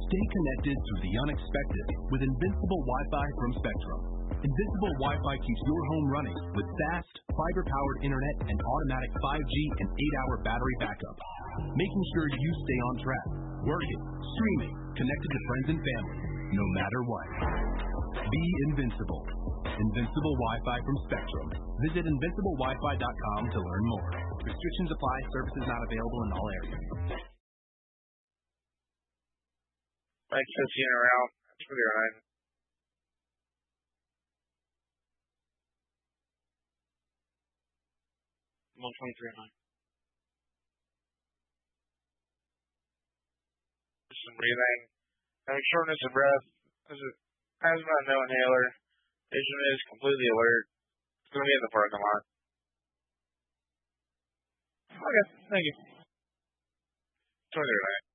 Stay connected through the unexpected with Invincible Wi-Fi from Spectrum. Invincible Wi-Fi keeps your home running with fast, fiber-powered internet and automatic 5G and 8-hour battery backup, making sure you stay on track, working, streaming, connected to friends and family, no matter what. Be invincible. Invincible Wi-Fi from Spectrum. Visit invinciblewifi.com to learn more. Restrictions apply. Services not available in all areas. Mike 15 around. That's pretty high. One 23-9. Some breathing. Having shortness of breath. Asthma, no inhaler. Patient is completely alert. It's going to be in the parking lot. Okay, thank you. 23-9.